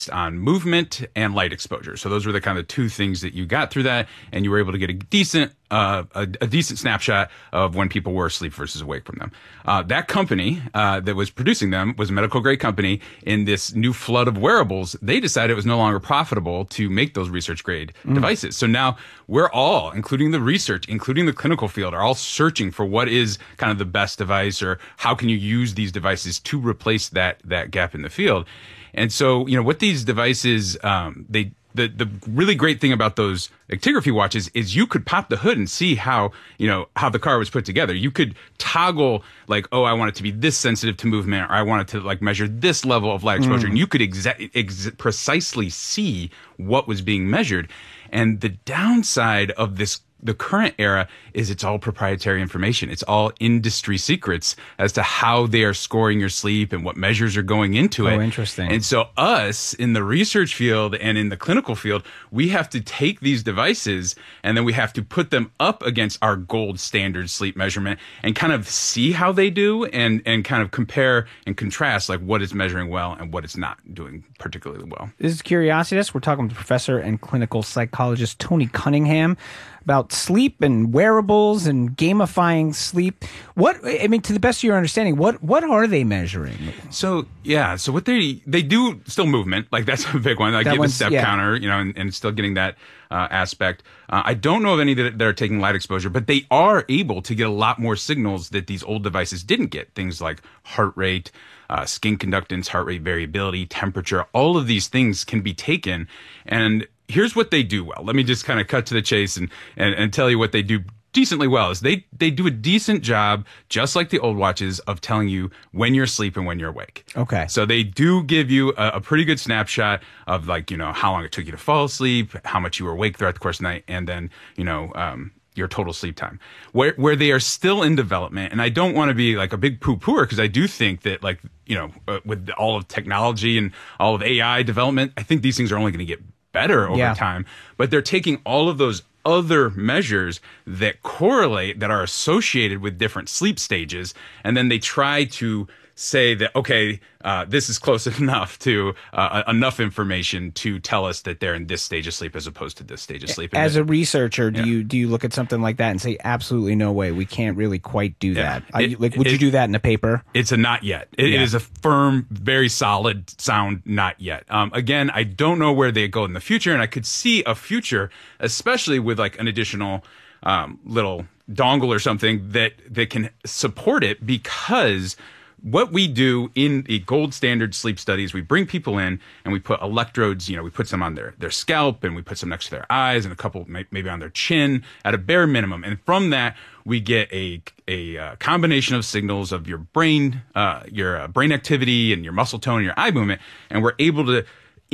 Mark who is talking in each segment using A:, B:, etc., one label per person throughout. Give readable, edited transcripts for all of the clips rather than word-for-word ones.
A: on movement and light exposure. So those were the kind of two things that you got through that, and you were able to get a decent snapshot of when people were asleep versus awake from them. That company that was producing them was a medical grade company. In this new flood of wearables, they decided it was no longer profitable to make those research grade devices. So now we're all, including the research, including the clinical field, are all searching for what is kind of the best device, or how can you use these devices to replace that gap in the field. And so, what these devices, the really great thing about those actigraphy watches is you could pop the hood and see how the car was put together. You could toggle like, oh, I want it to be this sensitive to movement, or I want it to like measure this level of light exposure. And you could precisely see what was being measured. And the downside of the current era is it's all proprietary information. It's all industry secrets as to how they are scoring your sleep and what measures are going into it.
B: Oh, interesting.
A: And so us in the research field and in the clinical field, we have to take these devices and then we have to put them up against our gold standard sleep measurement and kind of see how they do and kind of compare and contrast like what is measuring well and what it's not doing particularly well.
B: This is Curiositas. We're talking with professor and clinical psychologist Tony Cunningham about sleep and wearables and gamifying sleep. To the best of your understanding, what are they measuring?
A: So what they do still movement, like that's a big one. Like give a step counter, and still getting that aspect. I don't know of any that are taking light exposure, but they are able to get a lot more signals that these old devices didn't get. Things like heart rate, skin conductance, heart rate variability, temperature, all of these things can be taken. And here's what they do well. Let me just kind of cut to the chase and tell you what they do decently well is they do a decent job, just like the old watches, of telling you when you're asleep and when you're awake.
B: Okay.
A: So they do give you a pretty good snapshot of how long it took you to fall asleep, how much you were awake throughout the course of the night, and then, your total sleep time. Where they are still in development, and I don't want to be like a big poo-pooer because I do think that with all of technology and all of AI development, I think these things are only going to get better over time, but they're taking all of those other measures that correlate, that are associated with different sleep stages, and then they try to say that, okay, this is close enough to enough information to tell us that they're in this stage of sleep as opposed to this stage of sleep.
B: As a researcher, do you look at something like that and say, absolutely no way, we can't really quite do that? Would you do that in a paper? It's
A: a not yet. It is a firm, very solid, sound not yet. Again, I don't know where they go in the future, and I could see a future, especially with like an additional little dongle or something that can support it, because what we do in the gold standard sleep studies, we bring people in and we put electrodes, we put some on their scalp, and we put some next to their eyes, and a couple maybe on their chin at a bare minimum. And from that, we get a combination of signals of your brain activity and your muscle tone and your eye movement. And we're able to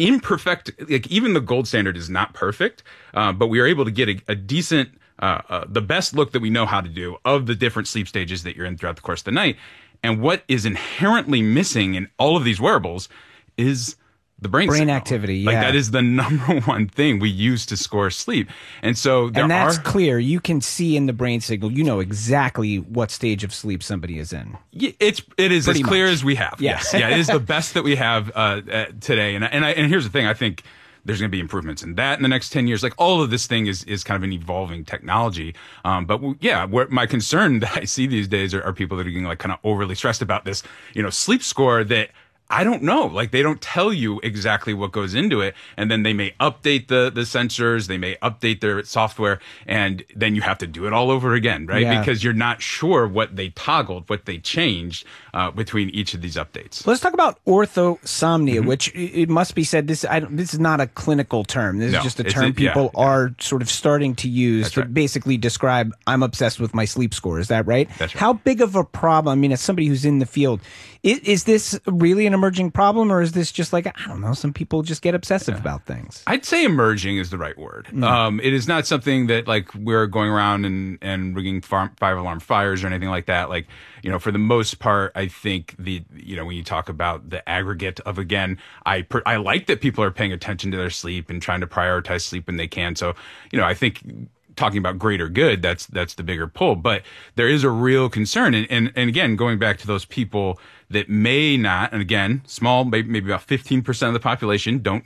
A: even the gold standard is not perfect, but we are able to get a decent, the best look that we know how to do of the different sleep stages that you're in throughout the course of the night. And what is inherently missing in all of these wearables is the brain signal.
B: Activity.
A: Like that is the number one thing we use to score sleep. And so
B: that's clear. You can see in the brain signal, exactly what stage of sleep somebody is in.
A: It is as clear as we have. Yes. Yeah, it is the best that we have today. And here's the thing, I think there's going to be improvements in that in the next 10 years. Like all of this thing is kind of an evolving technology. But my concern that I see these days are people that are getting like kind of overly stressed about this, sleep score that I don't know. Like they don't tell you exactly what goes into it. And then they may update the sensors, they may update their software, and then you have to do it all over again, right? Yeah. Because you're not sure what they toggled, what they changed between each of these updates.
B: Let's talk about orthosomnia, which it must be said, this is not a clinical term. This is just a term people are sort of starting to use to basically describe, I'm obsessed with my sleep score. Is that right?
A: That's right.
B: How big of a problem, as somebody who's in the field, is this really an emerging problem, or is this just like, I don't know, some people just get obsessive about things?
A: I'd say emerging is the right word. It is not something that like we're going around and rigging 5-alarm fires or anything like that. Like, for the most part, I think when you talk about the aggregate of, again, I like that people are paying attention to their sleep and trying to prioritize sleep when they can. So, I think talking about greater good, that's the bigger pull. But there is a real concern. And again, going back to those people that may not, and again, small, maybe about 15% of the population don't